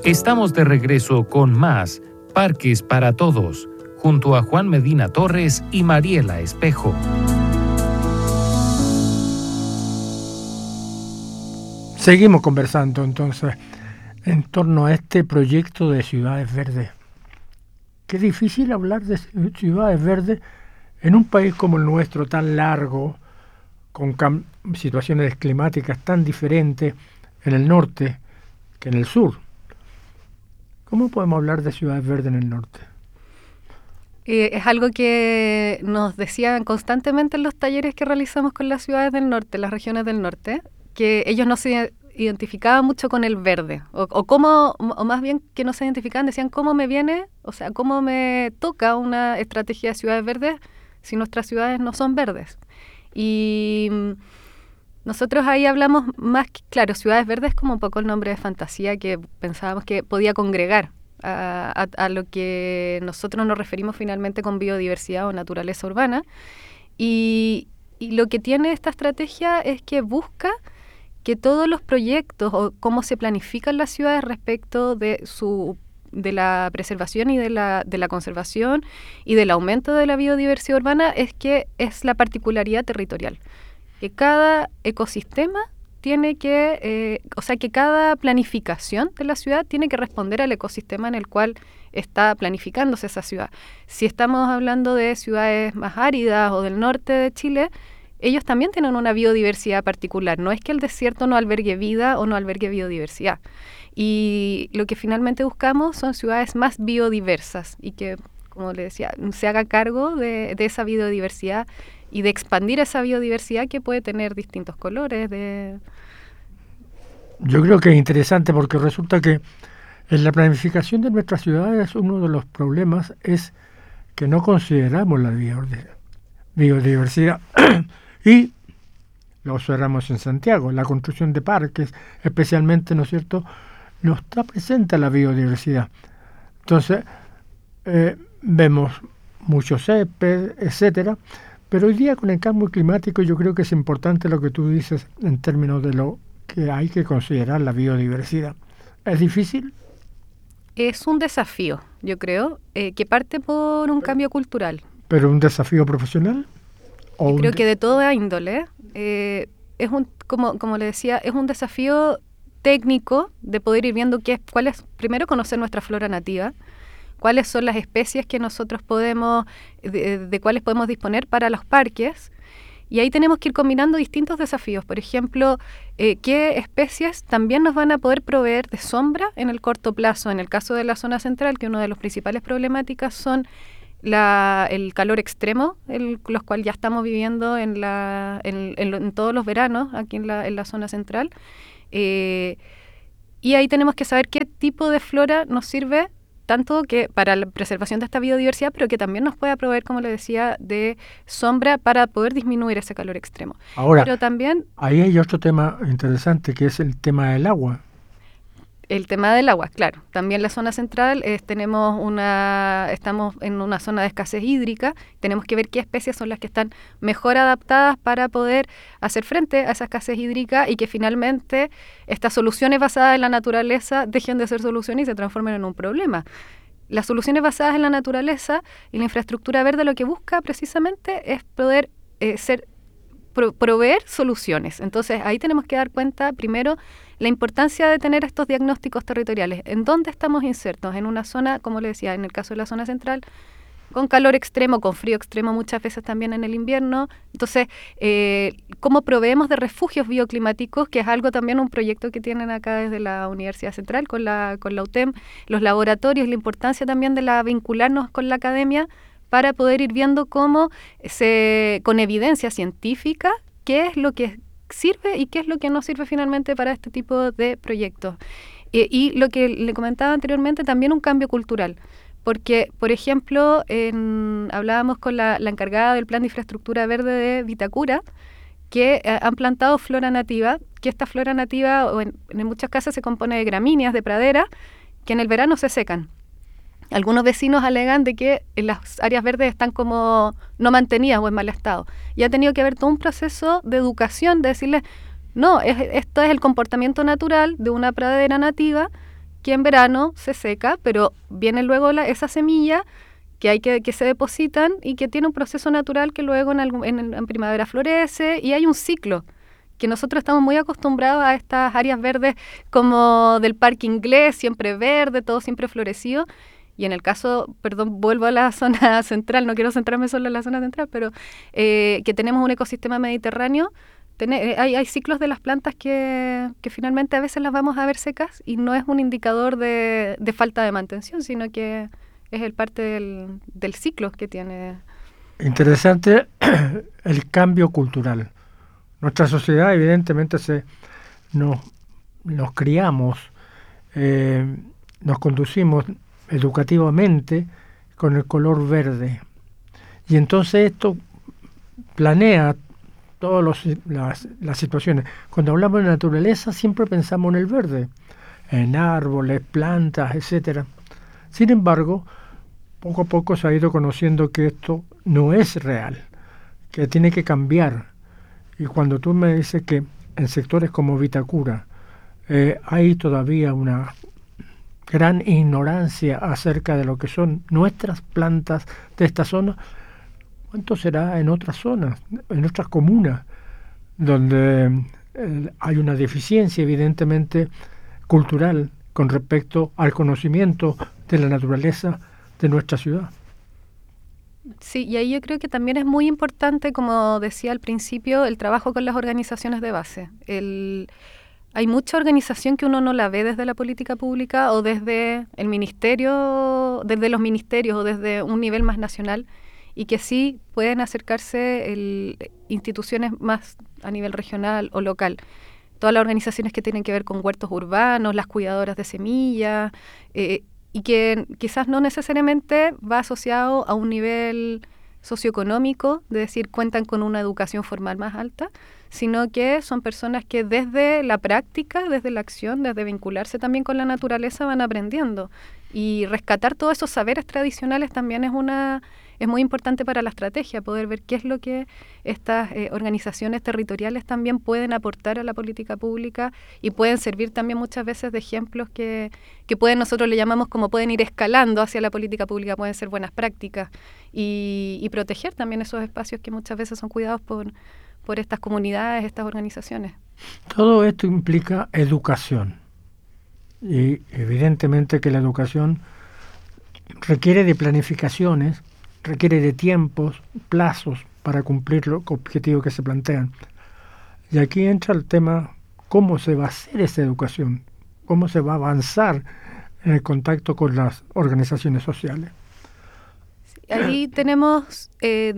Estamos de regreso con más Parques para Todos, junto a Juan Medina Torres y Mariela Espejo. Seguimos conversando entonces en torno a este proyecto de ciudades verdes. Qué difícil hablar de ciudades verdes en un país como el nuestro, tan largo, con situaciones climáticas tan diferentes en el norte que en el sur. ¿Cómo podemos hablar de ciudades verdes en el norte? Es algo que nos decían constantemente en los talleres que realizamos con las ciudades del norte, las regiones del norte, que ellos no se identificaban mucho con el verde, o más bien que no se identificaban, decían cómo me viene, o sea, cómo me toca una estrategia de ciudades verdes si nuestras ciudades no son verdes. Y nosotros ahí hablamos más, claro, ciudades verdes como un poco el nombre de fantasía que pensábamos que podía congregar a lo que nosotros nos referimos finalmente con biodiversidad o naturaleza urbana. Y lo que tiene esta estrategia es que busca que todos los proyectos o cómo se planifican las ciudades respecto de la preservación y de la conservación y del aumento de la biodiversidad urbana es la particularidad territorial. Que cada ecosistema tiene que, que cada planificación de la ciudad tiene que responder al ecosistema en el cual está planificándose esa ciudad. Si estamos hablando de ciudades más áridas o del norte de Chile, ellos también tienen una biodiversidad particular. No es que el desierto no albergue vida o no albergue biodiversidad. Y lo que finalmente buscamos son ciudades más biodiversas y que, como le decía, se haga cargo de esa biodiversidad y de expandir esa biodiversidad que puede tener distintos colores. Yo creo que es interesante porque resulta que en la planificación de nuestras ciudades uno de los problemas es que no consideramos la biodiversidad. Y lo observamos en Santiago, la construcción de parques, especialmente, ¿no es cierto?, no está presente la biodiversidad. Entonces, vemos muchos césped, etcétera, pero hoy día con el cambio climático yo creo que es importante lo que tú dices en términos de lo que hay que considerar la biodiversidad. ¿Es difícil? Es un desafío, yo creo, que parte por un cambio cultural. ¿Pero un desafío profesional? Creo que de toda índole. Es como le decía, es un desafío técnico de poder ir viendo primero conocer nuestra flora nativa, cuáles son las especies que nosotros de cuáles podemos disponer para los parques, y ahí tenemos que ir combinando distintos desafíos. Por ejemplo, qué especies también nos van a poder proveer de sombra en el corto plazo. En el caso de la zona central, que una de las principales problemáticas son el calor extremo, los cuales ya estamos viviendo en todos los veranos aquí en la zona central. Y ahí tenemos que saber qué tipo de flora nos sirve tanto que para la preservación de esta biodiversidad, pero que también nos pueda proveer, como le decía, de sombra para poder disminuir ese calor extremo. Ahora, pero también ahí hay otro tema interesante que es el tema del agua. El tema del agua, claro. También la zona central estamos en una zona de escasez hídrica. Tenemos que ver qué especies son las que están mejor adaptadas para poder hacer frente a esa escasez hídrica y que finalmente estas soluciones basadas en la naturaleza dejen de ser soluciones y se transformen en un problema. Las soluciones basadas en la naturaleza y la infraestructura verde lo que busca precisamente es poder proveer soluciones. Entonces ahí tenemos que dar cuenta primero la importancia de tener estos diagnósticos territoriales. ¿En dónde estamos insertos? En una zona, como le decía, en el caso de la zona central, con calor extremo, con frío extremo muchas veces también en el invierno. Entonces, ¿cómo proveemos de refugios bioclimáticos? Que es algo también, un proyecto que tienen acá desde la Universidad Central con la UTEM, los laboratorios, la importancia también de vincularnos con la academia para poder ir viendo cómo con evidencia científica, qué es lo que sirve y qué es lo que no sirve finalmente para este tipo de proyectos. Y lo que le comentaba anteriormente, también un cambio cultural. Porque, por ejemplo, hablábamos con la encargada del Plan de Infraestructura Verde de Vitacura, que han plantado flora nativa, que esta flora nativa en muchas casas se compone de gramíneas, de pradera, que en el verano se secan. Algunos vecinos alegan de que las áreas verdes están como no mantenidas o en mal estado. Y ha tenido que haber todo un proceso de educación, de decirles, no, esto es el comportamiento natural de una pradera nativa que en verano se seca, pero viene luego esa semilla que se depositan y que tiene un proceso natural que luego en primavera florece, y hay un ciclo que nosotros estamos muy acostumbrados a estas áreas verdes como del parque inglés, siempre verde, todo siempre florecido. Y en el caso, vuelvo a la zona central, no quiero centrarme solo en la zona central, pero que tenemos un ecosistema mediterráneo, hay ciclos de las plantas que finalmente a veces las vamos a ver secas, y no es un indicador de falta de mantención, sino que es el parte del ciclo que tiene. Interesante el cambio cultural. Nuestra sociedad evidentemente nos criamos, nos conducimos educativamente con el color verde. Y entonces esto planea todas las situaciones. Cuando hablamos de naturaleza siempre pensamos en el verde, en árboles, plantas, etcétera. Sin embargo, poco a poco se ha ido conociendo que esto no es real, que tiene que cambiar. Y cuando tú me dices que en sectores como Vitacura hay todavía una gran ignorancia acerca de lo que son nuestras plantas de esta zona, ¿cuánto será en otras zonas, en otras comunas, donde hay una deficiencia evidentemente cultural con respecto al conocimiento de la naturaleza de nuestra ciudad? Sí, y ahí yo creo que también es muy importante, como decía al principio, el trabajo con las organizaciones de base. Hay mucha organización que uno no la ve desde la política pública o desde el ministerio, desde los ministerios o desde un nivel más nacional, y que sí pueden acercarse instituciones más a nivel regional o local. Todas las organizaciones que tienen que ver con huertos urbanos, las cuidadoras de semillas, y que quizás no necesariamente va asociado a un nivel socioeconómico, de decir cuentan con una educación formal más alta, sino que son personas que desde la práctica, desde la acción, desde vincularse también con la naturaleza van aprendiendo. Y rescatar todos esos saberes tradicionales también es muy importante para la estrategia, poder ver qué es lo que estas organizaciones territoriales también pueden aportar a la política pública, y pueden servir también muchas veces de ejemplos que nosotros le llamamos como pueden ir escalando hacia la política pública, pueden ser buenas prácticas, y proteger también esos espacios que muchas veces son cuidados por estas comunidades, estas organizaciones. Todo esto implica educación, y evidentemente que la educación requiere de planificaciones, requiere de tiempos, plazos para cumplir los objetivos que se plantean. Y aquí entra el tema, ¿cómo se va a hacer esa educación? ¿Cómo se va a avanzar en el contacto con las organizaciones sociales? Sí, ahí tenemos,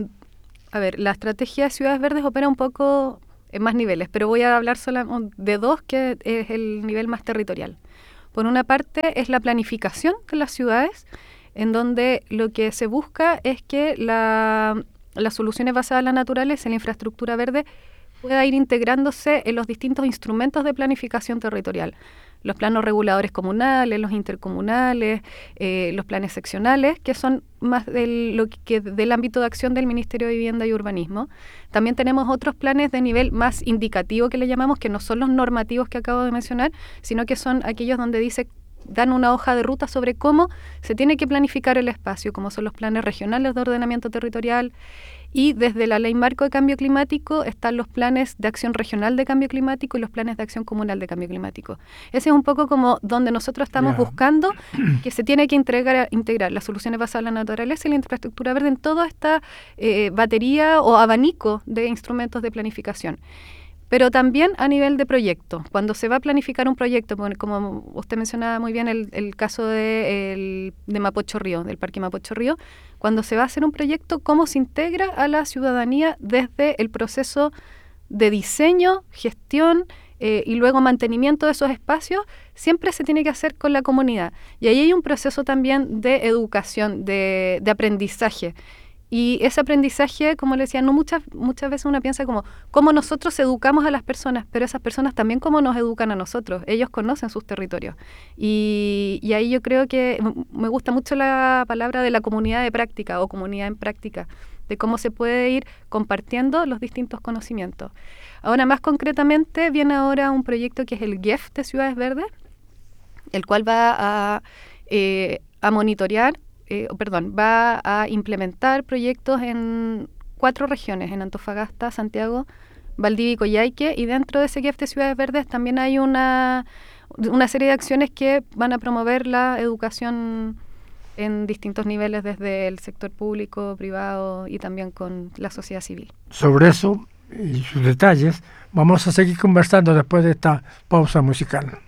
la estrategia de Ciudades Verdes opera un poco en más niveles, pero voy a hablar solo de dos, que es el nivel más territorial. Por una parte es la planificación de las ciudades, en donde lo que se busca es que las soluciones basadas en la naturaleza y la infraestructura verde pueda ir integrándose en los distintos instrumentos de planificación territorial. Los planos reguladores comunales, los intercomunales, los planes seccionales, que son más del ámbito de acción del Ministerio de Vivienda y Urbanismo. También tenemos otros planes de nivel más indicativo, que le llamamos, que no son los normativos que acabo de mencionar, sino que son aquellos donde dan una hoja de ruta sobre cómo se tiene que planificar el espacio, como son los planes regionales de ordenamiento territorial, y desde la Ley Marco de Cambio Climático están los planes de acción regional de cambio climático y los planes de acción comunal de cambio climático. Ese es un poco como donde nosotros estamos buscando que se tiene que integrar las soluciones basadas en la naturaleza y la infraestructura verde en toda esta batería o abanico de instrumentos de planificación. Pero también a nivel de proyecto. Cuando se va a planificar un proyecto, como usted mencionaba muy bien el caso de Mapocho Río, del Parque Mapocho Río, cuando se va a hacer un proyecto, ¿cómo se integra a la ciudadanía desde el proceso de diseño, gestión y luego mantenimiento de esos espacios? Siempre se tiene que hacer con la comunidad. Y ahí hay un proceso también de educación, de aprendizaje. Y ese aprendizaje, como le decía, no muchas veces uno piensa cómo nosotros educamos a las personas, pero esas personas también cómo nos educan a nosotros. Ellos conocen sus territorios. Y ahí yo creo que me gusta mucho la palabra de la comunidad de práctica o comunidad en práctica, de cómo se puede ir compartiendo los distintos conocimientos. Ahora, más concretamente, viene ahora un proyecto que es el GEF de Ciudades Verdes, el cual va a monitorear, va a implementar proyectos en 4 regiones, en Antofagasta, Santiago, Valdivia y Coyhaique, y dentro de ese GIEF de Ciudades Verdes también hay una serie de acciones que van a promover la educación en distintos niveles, desde el sector público, privado y también con la sociedad civil. Sobre eso y sus detalles vamos a seguir conversando después de esta pausa musical.